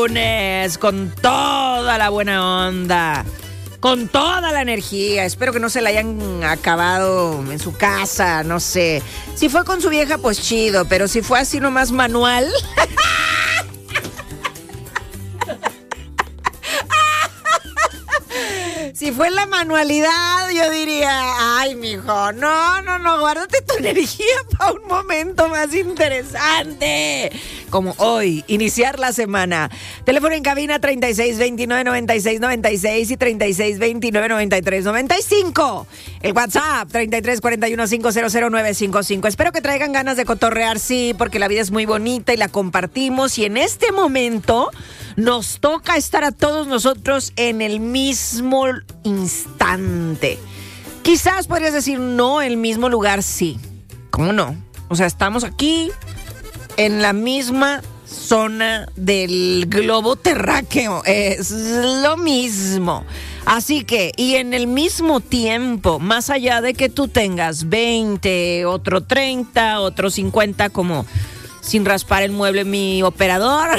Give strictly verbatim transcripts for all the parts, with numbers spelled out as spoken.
Lunes con toda la buena onda, con toda la energía. Espero que no se la hayan acabado en su casa, no sé. Si fue con su vieja, pues chido, pero si fue así nomás manual... Si fue la manualidad, yo diría, ay, mijo, no, no, no, guárdate tu energía para un momento más interesante. Como hoy, iniciar la semana. Teléfono en cabina treinta y seis veintinueve noventa y seis noventa y seis y treinta y seis veintinueve noventa y tres noventa y cinco. El WhatsApp treinta y tres cuarenta y uno quinientos nueve cincuenta y cinco. Espero que traigan ganas de cotorrear, sí, porque la vida es muy bonita y la compartimos. Y en este momento nos toca estar a todos nosotros en el mismo instante. Quizás podrías decir no, el mismo lugar, sí. ¿Cómo no? O sea, estamos aquí en la misma zona del globo terráqueo. Es lo mismo. Así que, y en el mismo tiempo, más allá de que tú tengas veinte, otro treinta, otro cincuenta, como sin raspar el mueble mi operador.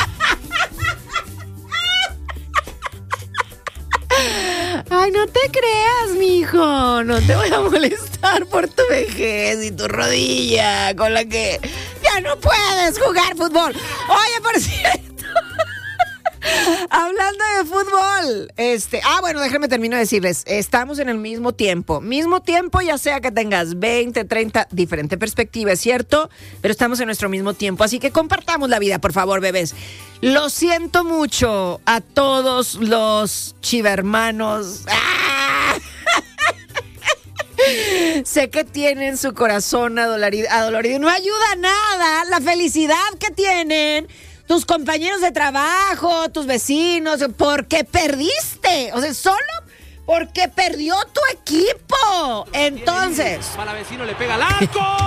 Ay, no te creas, mijo. No te voy a molestar por tu vejez y tu rodilla con la que ya no puedes jugar fútbol. Oye, por cierto, hablando de fútbol, este, ah, bueno, déjenme termino de decirles, estamos en el mismo tiempo, mismo tiempo, ya sea que tengas veinte, treinta, diferente perspectiva, es cierto, pero estamos en nuestro mismo tiempo, así que compartamos la vida, por favor, bebés. Lo siento mucho a todos los chivermanos. ¡Ah! Sé que tienen su corazón adolorido, adolorido. No ayuda nada la felicidad que tienen tus compañeros de trabajo, tus vecinos, porque perdiste. O sea, solo porque perdió tu equipo. Entonces, para vecino le pega al arco.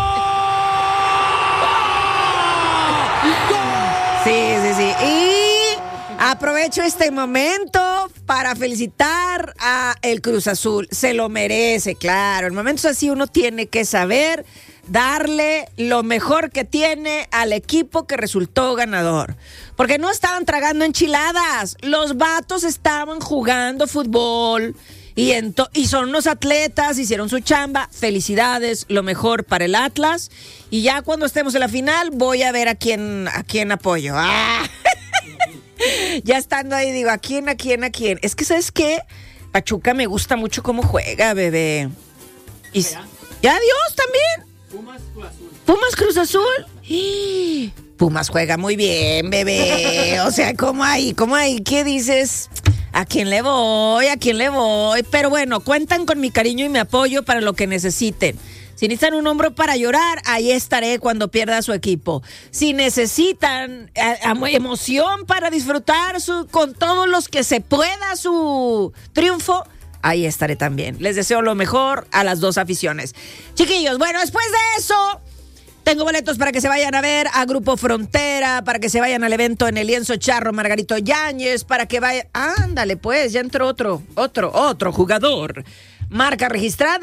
Sí, sí, sí. Y aprovecho este momento para felicitar a el Cruz Azul. Se lo merece, claro. En momentos así uno tiene que saber darle lo mejor que tiene al equipo que resultó ganador. Porque no estaban tragando enchiladas. Los vatos estaban jugando fútbol. Y, ento- y son unos atletas, hicieron su chamba. Felicidades, lo mejor para el Atlas. Y ya cuando estemos en la final, voy a ver a quién, a quién apoyo. ¡Ah! Ya estando ahí, digo, ¿a quién, a quién, a quién? Es que, ¿sabes qué? Pachuca me gusta mucho cómo juega, bebé. Y, ¿ya Dios también? Pumas Cruz Azul. ¿Pumas Cruz Azul? Pumas juega muy bien, bebé. O sea, ¿cómo hay? ¿Cómo hay? ¿Qué dices? ¿A quién le voy? ¿A quién le voy? Pero bueno, cuentan con mi cariño y mi apoyo para lo que necesiten. Si necesitan un hombro para llorar, ahí estaré cuando pierda su equipo. Si necesitan a, a, emoción para disfrutar su, con todos los que se pueda su triunfo, ahí estaré también. Les deseo lo mejor a las dos aficiones. Chiquillos, bueno, después de eso, tengo boletos para que se vayan a ver a Grupo Frontera, para que se vayan al evento en el Lienzo Charro Margarito Yáñez, para que vayan... Ándale, pues, ya entró otro, otro, otro jugador. Marca registrada,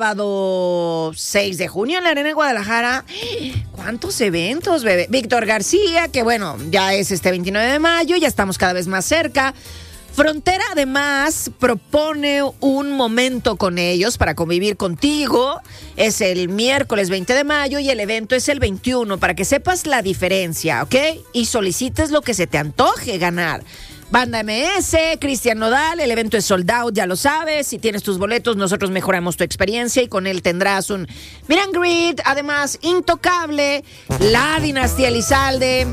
sábado seis de junio en la Arena de Guadalajara. ¿Cuántos eventos, bebé? Víctor García, que bueno, ya es este veintinueve de mayo, ya estamos cada vez más cerca. Frontera además propone un momento con ellos para convivir contigo. Es el miércoles veinte de mayo y el evento es el veintiuno, para que sepas la diferencia, ¿ok? Y solicites lo que se te antoje ganar. Banda M S, Cristian Nodal, el evento es sold out, ya lo sabes. Si tienes tus boletos, nosotros mejoramos tu experiencia y con él tendrás un meet and greet. Además, intocable, la Dinastía Elizalde,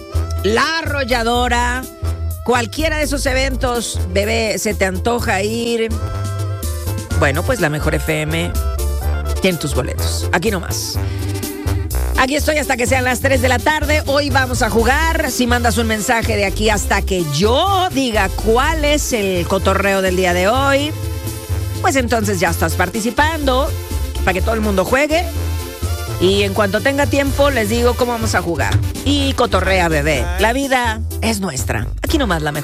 la Arrolladora. Cualquiera de esos eventos, bebé, se te antoja ir. Bueno, pues la Mejor F M tiene tus boletos. Aquí nomás. Aquí estoy hasta que sean las tres de la tarde. Hoy vamos a jugar. Si mandas un mensaje de aquí hasta que yo diga cuál es el cotorreo del día de hoy, pues entonces ya estás participando para que todo el mundo juegue. Y en cuanto tenga tiempo, les digo cómo vamos a jugar. Y cotorrea, bebé. La vida es nuestra. Aquí nomás la Mejor.